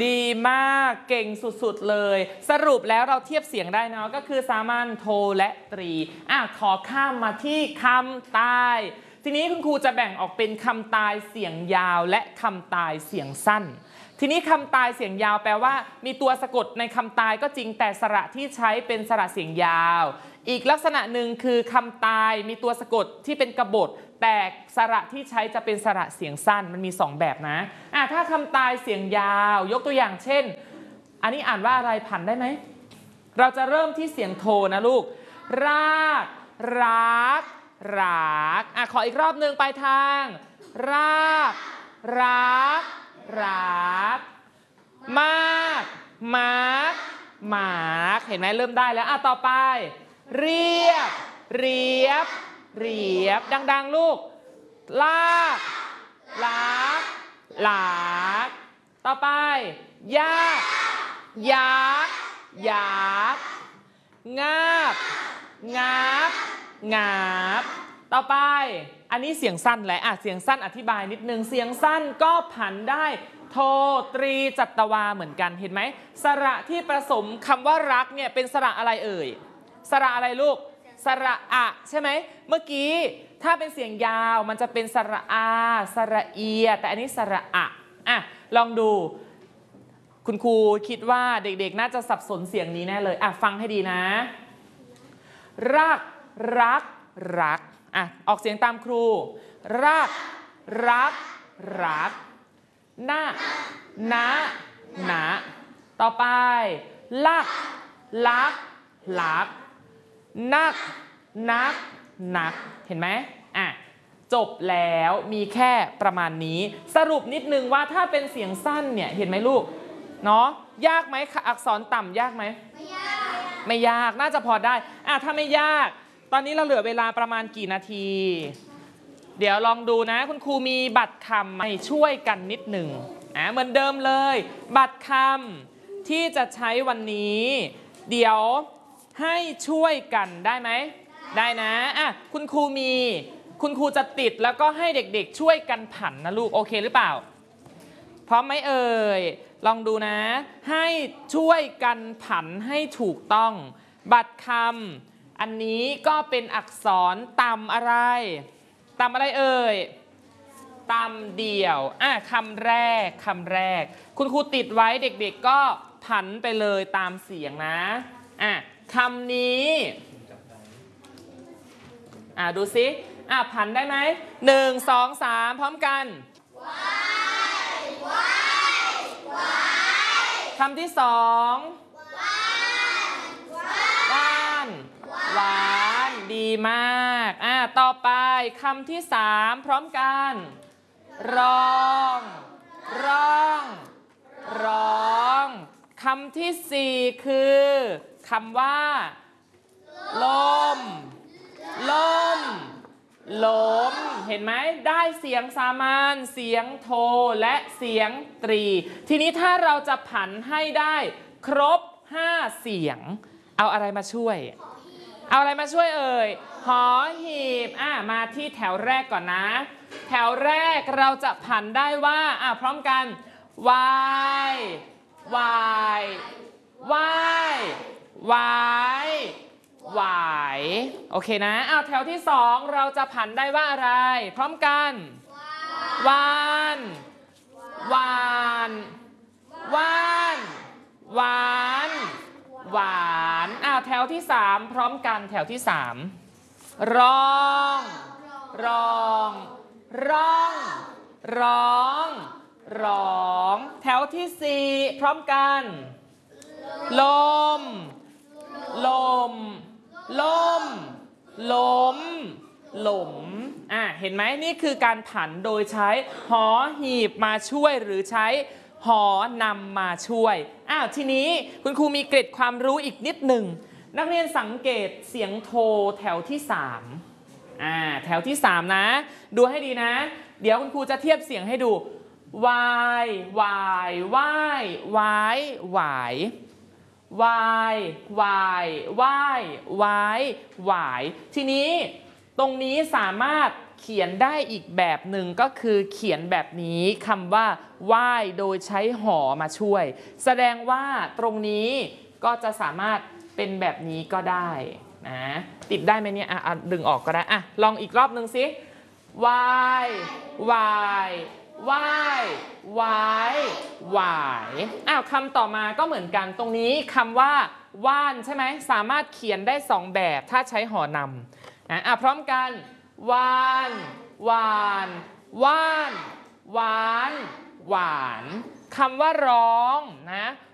ดีมากเก่งสุดๆเลยสรุปแล้วเราเทียบเสียงได้เนาะก็คือสามัญโทและตรีขอข้ามมาที่คำตายทีนี้คุณครูจะแบ่งออกเป็นคำตายเสียงยาวและคำตายเสียงสั้นทีนี้คำตายเสียงยาวแปลว่ามีตัวสะกดในคำตายก็จริงแต่สระที่ใช้เป็นสระเสียงยาวอีกลักษณะหนึ่งคือคำตายมีตัวสะกดที่เป็นกบฏแต่สระที่ใช้จะเป็นสระเสียงสั้นมันมี2แบบนะถ้าคำตายเสียงยาวยกตัวอย่างเช่นอันนี้อ่านว่าอะไรผันได้ไหมเราจะเริ่มที่เสียงโทนะลูกรากรักรักขออีกรอบหนึ่งไปทางรากรักรักมากมาร์กมาร์กเห็นไหมเริ่มได้แล้วต่อไปเรียบเรียบเรียบดังๆลูกลากลักหลากต่อไปยากยักยักงาบงับงับต่อไปอันนี้เสียงสั้นแหละเสียงสั้นอธิบายนิดนึงเสียงสั้นก็ผันได้โทตรีจัตวาเหมือนกันเห็นไหมสระที่ผสมคำว่ารักเนี่ยเป็นสระอะไรเอ่ยสระอะไรลูกสระอะใช่ไหมเมื่อกี้ถ้าเป็นเสียงยาวมันจะเป็นสระอาสระเอียแต่อันนี้สระอะลองดูคุณครูคิดว่าเด็กๆน่าจะสับสนเสียงนี้แน่เลยฟังให้ดีนะรักรักรักออกเสียงตามครูรักรักรักนะนะนะต่อไปลักลักลักนักนักนักเห็นไหมจบแล้วมีแค่ประมาณนี้สรุปนิดนึงว่าถ้าเป็นเสียงสั้นเนี่ยเห็นไหมลูกเนาะยากไหมอักษรต่ำยากไหมไม่ยากไม่ยากน่าจะพอได้ถ้าไม่ยากตอนนี้เราเหลือเวลาประมาณกี่นาทีเดี๋ยวลองดูนะคุณครูมีบัตรคำมาช่วยกันนิดหนึ่งเหมือนเดิมเลยบัตรคำที่จะใช้วันนี้เดี๋ยวให้ช่วยกันได้ไหมได้นะคุณครูจะติดแล้วก็ให้เด็กๆช่วยกันผันนะลูกโอเคหรือเปล่าพร้อมไหมเอ่ยลองดูนะให้ช่วยกันผันให้ถูกต้องบัตรคำอันนี้ก็เป็นอักษรต่ำอะไรต่ำอะไรเอ่ยต่ำเดี่ยวคำแรกคุณครูติดไว้เด็กๆก็ผันไปเลยตามเสียงนะคำนี้ดูสิผันได้ไหม1 2 3พร้อมกันคำที่2ว่านหวานดีมากต่อไปคำที่3พร้อมกันร้องร้องร้องคำที่4คือคำว่าลมลมล้มเห็นไหมได้เสียงสามัญเสียงโทและเสียงตรีทีนี้ถ้าเราจะผันให้ได้ครบ5เสียงเอาอะไรมาช่วยเอ่ยหอหีบมาที่แถวแรกก่อนนะแถวแรกเราจะผันได้ว่าพร้อมกันวายวายวายวายหวายโอเคนะแถวที่2เราจะผันได้ว่าอะไรพร้อมกันวานวานวานหวานหวานแถวที่3พร้อมกันแถวที่3ร้องร้องร้องร้องร้องแถวที่4พร้อมกันลมลมลมล้มหลมเห็นไหมนี่คือการผันโดยใช้หอหีบมาช่วยหรือใช้หอนำมาช่วยทีนี้คุณครูมีเกร็ดความรู้อีกนิดหนึ่งนักเรียนสังเกตเสียงโทแถวที่3แถวที่3นะดูให้ดีนะเดี๋ยวคุณครูจะเทียบเสียงให้ดูวายวายวายวายวายวายวายวายวายวายทีนี้ตรงนี้สามารถเขียนได้อีกแบบหนึ่งก็คือเขียนแบบนี้คำว่าว่ายโดยใช้หอมาช่วย แสดงว่าตรงนี้ก็จะสามารถเป็นแบบนี้ก็ได้นะติดได้ไหมเนี่ยดึงออกก็ได้ลองอีกรอบหนึ่งสิว่ายว่ายว่ายว่ายว่ายคำต่อมาก็เหมือนกันตรงนี้คำว่าว่านใช่ไหมสามารถเขียนได้2แบบถ้าใช้หอนำพร้อมกันว่านหวานว่านหวานหวานคำว่าร้องนะ